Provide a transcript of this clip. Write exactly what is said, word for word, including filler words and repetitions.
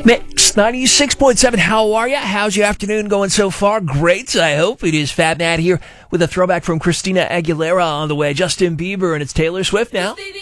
Mix ninety-six point seven, how are ya? How's your afternoon going so far? Great, I hope. It is Fab Matt here with a throwback from Christina Aguilera on the way. Justin Bieber and it's Taylor Swift now. Baby,